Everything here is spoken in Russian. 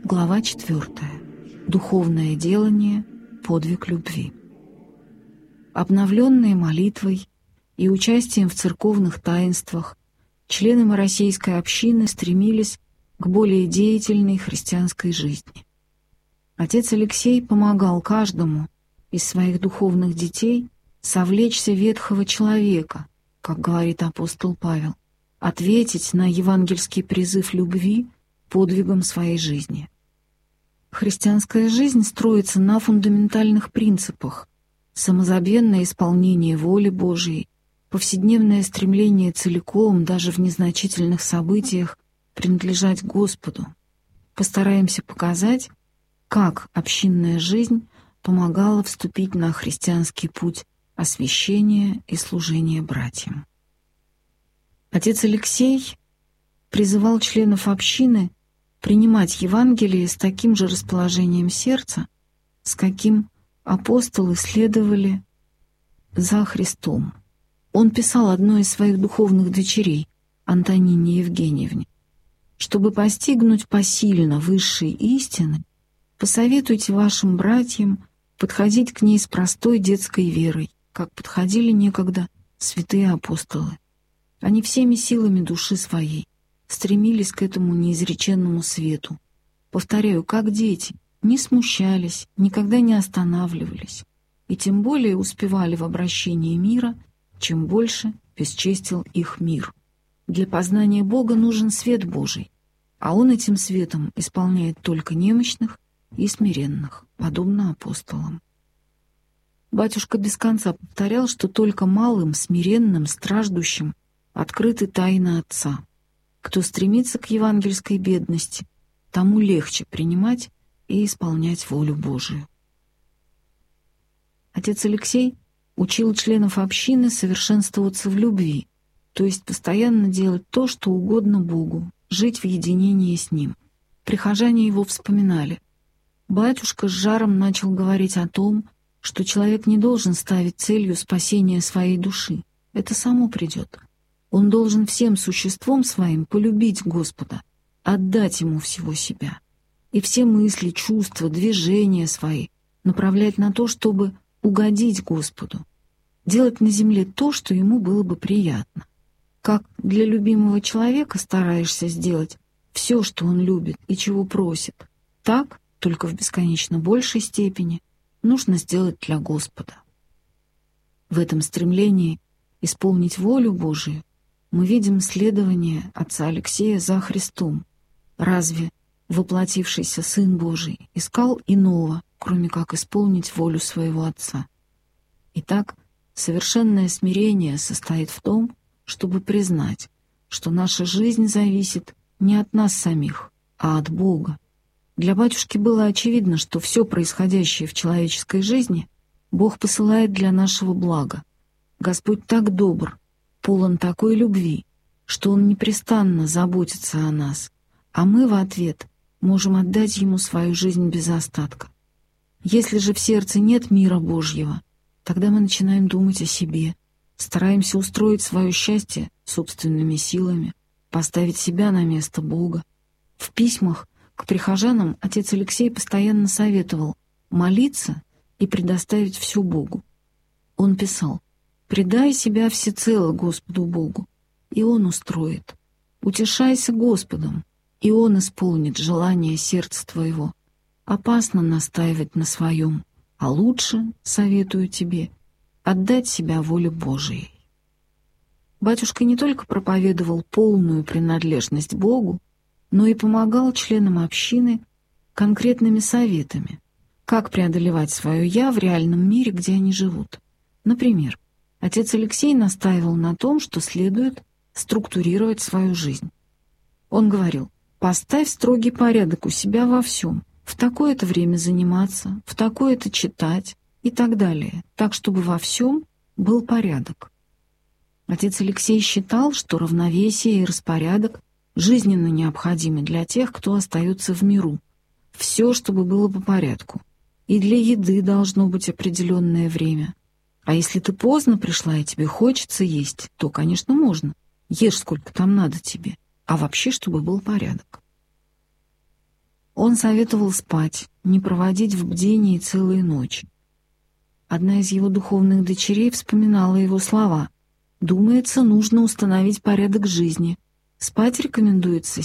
Глава 4. Духовное делание, подвиг любви. Обновленные молитвой и участием в церковных таинствах, члены Мороссейской общины стремились к более деятельной христианской жизни. Отец Алексей помогал каждому из своих духовных детей совлечься ветхого человека, как говорит апостол Павел, ответить на евангельский призыв любви подвигом своей жизни. Христианская жизнь строится на фундаментальных принципах: самозабвенное исполнение воли Божией, повседневное стремление целиком, даже в незначительных событиях, принадлежать Господу. Постараемся показать, как общинная жизнь помогала вступить на христианский путь освящения и служения братьям. Отец Алексей призывал членов общины принимать Евангелие с таким же расположением сердца, с каким апостолы следовали за Христом. Он писал одной из своих духовных дочерей, Антонине Евгеньевне: «Чтобы постигнуть посильно высшей истины, посоветуйте вашим братьям подходить к ней с простой детской верой, как подходили некогда святые апостолы. Они всеми силами души своей стремились к этому неизреченному свету. Повторяю, как дети, не смущались, никогда не останавливались, и тем более успевали в обращении мира, чем больше бесчестил их мир. Для познания Бога нужен свет Божий, а Он этим светом исполняет только немощных и смиренных, подобно апостолам». Батюшка без конца повторял, что только малым, смиренным, страждущим открыты тайны Отца. Кто стремится к евангельской бедности, тому легче принимать и исполнять волю Божию. Отец Алексей учил членов общины совершенствоваться в любви, то есть постоянно делать то, что угодно Богу, жить в единении с Ним. Прихожане его вспоминали. Батюшка с жаром начал говорить о том, что человек не должен ставить целью спасения своей души. Это само придет. Он должен всем существом своим полюбить Господа, отдать Ему всего себя. И все мысли, чувства, движения свои направлять на то, чтобы угодить Господу. Делать на земле то, что Ему было бы приятно. Как для любимого человека стараешься сделать все, что он любит и чего просит, так, только в бесконечно большей степени, нужно сделать для Господа. В этом стремлении исполнить волю Божию мы видим следование отца Алексея за Христом. Разве воплотившийся Сын Божий искал иного, кроме как исполнить волю своего Отца? Итак, совершенное смирение состоит в том, чтобы признать, что наша жизнь зависит не от нас самих, а от Бога. Для батюшки было очевидно, что все происходящее в человеческой жизни Бог посылает для нашего блага. Господь так добр, полон такой любви, что Он непрестанно заботится о нас, а мы в ответ можем отдать Ему свою жизнь без остатка. Если же в сердце нет мира Божьего, тогда мы начинаем думать о себе, стараемся устроить свое счастье собственными силами, поставить себя на место Бога. В письмах к прихожанам отец Алексей постоянно советовал молиться и предоставить все Богу. Он писал: «Предай себя всецело Господу Богу, и Он устроит. Утешайся Господом, и Он исполнит желание сердца твоего. Опасно настаивать на своем, а лучше, советую тебе, отдать себя воле Божией». Батюшка не только проповедовал полную принадлежность Богу, но и помогал членам общины конкретными советами, как преодолевать свое «я» в реальном мире, где они живут. Например, отец Алексей настаивал на том, что следует структурировать свою жизнь. Он говорил: «Поставь строгий порядок у себя во всем, в такое-то время заниматься, в такое-то читать и так далее, так, чтобы во всем был порядок». Отец Алексей считал, что равновесие и распорядок жизненно необходимы для тех, кто остается в миру. Все, чтобы было по порядку. И для еды должно быть определенное время. А если ты поздно пришла и тебе хочется есть, то, конечно, можно. Ешь сколько там надо тебе. А вообще, чтобы был порядок. Он советовал спать, не проводить в бдении целые ночи. Одна из его духовных дочерей вспоминала его слова: «Думается, нужно установить порядок жизни. Спать рекомендуется